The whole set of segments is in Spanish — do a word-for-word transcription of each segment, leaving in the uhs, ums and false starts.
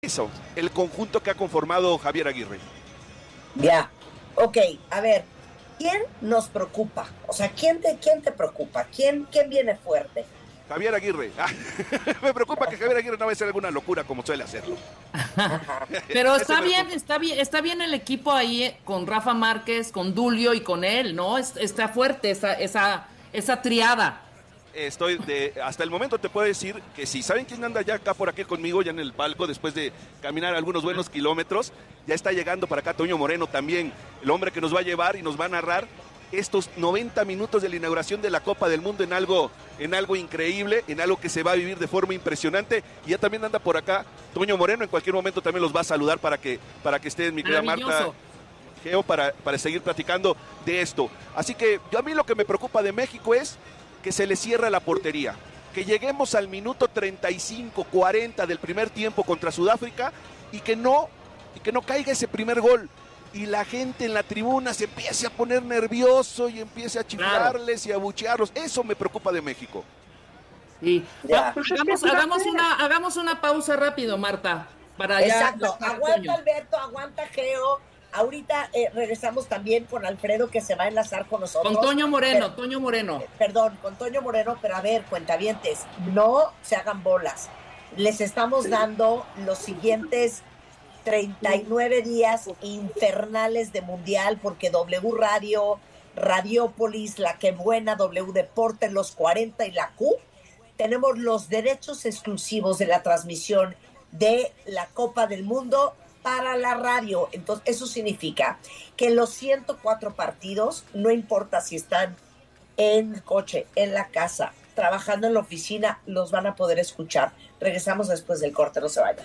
Eso, el conjunto que ha conformado Javier Aguirre. Ya, ok, a ver, ¿quién nos preocupa? O sea, ¿quién te, quién te preocupa? ¿Quién, quién viene fuerte? Javier Aguirre. Me preocupa que Javier Aguirre no vaya a hacer alguna locura como suele hacerlo. Pero está bien, está bien, está bien el equipo ahí eh, con Rafa Márquez, con Dulio y con él, ¿no? Es, está fuerte esa, esa, esa triada. Estoy de, hasta el momento te puedo decir que si saben quién anda ya acá por aquí conmigo, ya en el palco, después de caminar algunos buenos kilómetros, ya está llegando para acá Toño Moreno también, el hombre que nos va a llevar y nos va a narrar estos noventa minutos de la inauguración de la Copa del Mundo en algo, en algo increíble, en algo que se va a vivir de forma impresionante. Y ya también anda por acá Toño Moreno, en cualquier momento también los va a saludar para que, para que estén, mi querida Marta, Geo, para, para seguir platicando de esto. Así que yo, a mí lo que me preocupa de México es que se le cierra la portería, que lleguemos al minuto treinta y cinco, cuarenta del primer tiempo contra Sudáfrica y que no, y que no caiga ese primer gol y la gente en la tribuna se empiece a poner nervioso y empiece a chiflarles y a abuchearlos. Eso me preocupa de México. Sí. Ah, hagamos, hagamos, una, hagamos una pausa rápido, Marta, para Exacto, ya... aguanta Alberto, aguanta Geo. Ahorita eh, regresamos también con Alfredo, que se va a enlazar con nosotros. Con Toño Moreno, pero, Toño Moreno. Eh, perdón, con Toño Moreno, pero a ver, cuentavientes, no se hagan bolas. Les estamos dando los siguientes treinta y nueve días infernales de Mundial, porque W Radio, Radiópolis, La Que Buena, W Deportes, Los cuarenta y la Q, tenemos los derechos exclusivos de la transmisión de la Copa del Mundo para la radio. Entonces, eso significa que los ciento cuatro partidos, no importa si están en el coche, en la casa, trabajando en la oficina, los van a poder escuchar. Regresamos después del corte, no se vayan.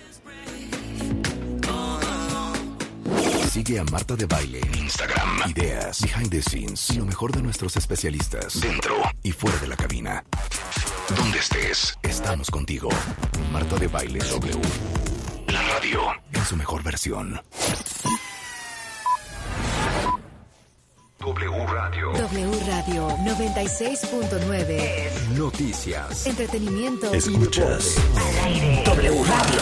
Sigue a Marta de Baile en Instagram. Ideas, behind the scenes y lo mejor de nuestros especialistas dentro y fuera de la cabina. Donde estés, estamos contigo. Marta de Baile W. La radio en su mejor versión. W Radio. W Radio noventa y seis punto nueve. Noticias. Entretenimiento. Escuchas. Al aire. W Radio.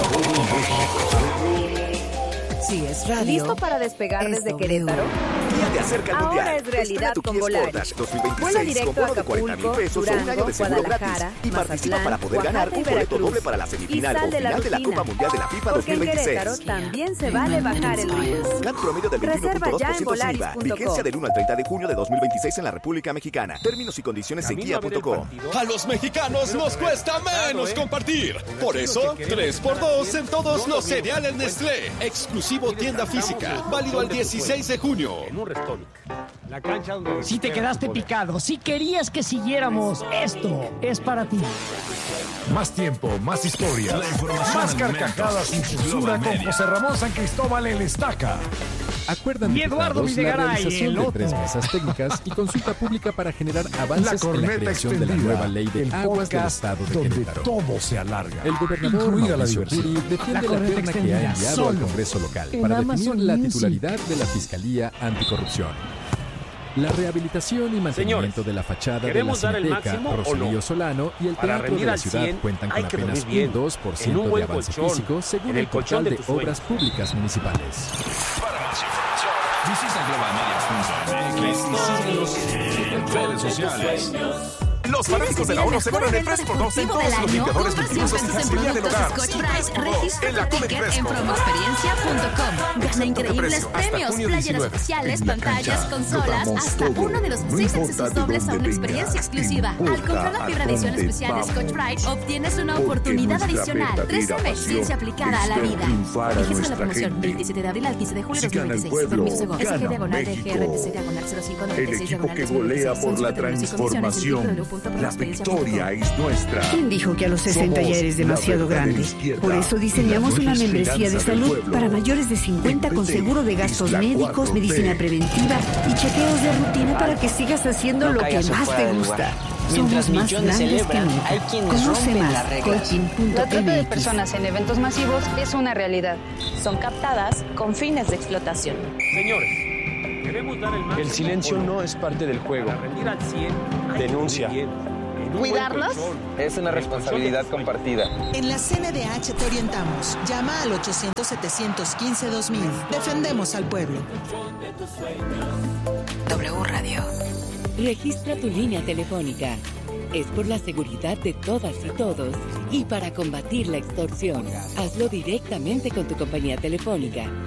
Sí, es radio. ¿Listo para despegar es desde W. Querétaro? De acerca al Ahora mundial. es realidad Tu con Kia Volaris. Sportage dos mil veintiséis Vuela directo con bono a de cuarenta mil Acapulco, pesos o un año Durango, de seguro gratis Guadalajara, y participa Mazatlán, para poder ganar Oaxaca y un boleto Veracruz. doble para la Y semifinal sal o de la final de la rutina, Copa Mundial de la FIFA porque en dos mil veintiséis. Querétaro también se vale bajar el riesgo. Plan promedio del veintiuno Reserva punto dos ya por en ciento sin I V A. volaris punto com. Vigencia del uno al treinta de junio de dos mil veintiséis en la República Mexicana. Términos y condiciones en kia punto com. A los mexicanos nos cuesta menos compartir. Por eso, tres por dos en todos los cereales Nestlé. Exclusivo tienda física. Válido al dieciséis de junio. En un Restonic. La cancha donde... Si te quedaste picado, si querías que siguiéramos, esto es para ti. Más tiempo, más historias, más carcajadas sin censura con José Ramón San Cristóbal el Estaca. Acuerdan Y Eduardo diputados la Videgaray, realización el de otro. tres mesas técnicas y consulta pública para generar avances en la creación de la nueva ley de aguas del estado de donde Querétaro. todo se alarga. El gobernador incluida la Mauricio diversión. Curi defiende La la, correcta terna que ha extendida, enviado solo al Congreso local en para Amazon definir la Music. titularidad de la Fiscalía Anticorrupción. La rehabilitación y mantenimiento Señores, de la fachada de la ¿queremos dar el Cineteca, máximo o Roselillo no? Solano y el Para Teatro de rendir la al Ciudad cien, cuentan con hay que apenas dormir bien, un dos por en ciento un de buen avance colchón, físico según en el el colchón portal de de tus Obras sueños. Públicas Municipales. Para más información, visita global media punto m x y síguenos en redes sociales. Los fanáticos de la ONU celebran el tres por dos en todos los limpiadores multiusos y cacería del hogar. En la Comic Fresco. En promoexperiencia punto com. Gana increíbles premios, playeras especiales, pantallas, consolas, hasta uno de los seis accesos dobles a una experiencia exclusiva. Al comprar la fibra edición especial de Scotch Brite, obtienes una oportunidad adicional. trece meses aplicada a la vida. Fíjese en la promoción veintisiete de abril al quince de julio de dos mil veintiséis. Permiso según S G diagonal D G R T C diagonal cero cinco El equipo que golea por la transformación. La victoria es nuestra. ¿Quién dijo que a los sesenta ya eres demasiado grande? Por eso diseñamos una membresía de salud para mayores de cincuenta con seguro de gastos médicos, medicina preventiva y chequeos de rutina para que sigas haciendo lo que más te gusta. Somos más grandes que nunca. Conoce más. Colchin punto La trata de m x. personas en eventos masivos es una realidad. Son captadas con fines de explotación. Señores, queremos dar el máximo. El silencio no es parte del juego. Para rendir al cien, hay que Denuncia. dormir bien. Cuidarlos es una responsabilidad compartida. En la C N D H te orientamos. Llama al ochocientos, setecientos quince, dos mil. Defendemos al pueblo. W Radio. Registra tu línea telefónica. Es por la seguridad de todas y todos y para combatir la extorsión. Hazlo directamente con tu compañía telefónica.